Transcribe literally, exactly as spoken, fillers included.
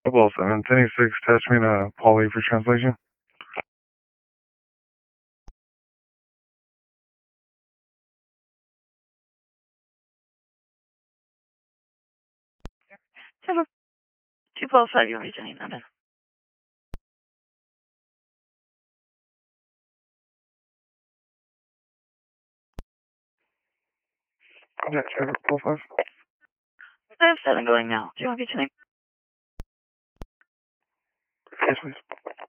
Well, seven, ten eighty-six, attach me to Polly for translation. Hello. two twelve five, you're returning number. Yeah, two twelve five. I have seven going now. Do you want to get your name? Yes, please.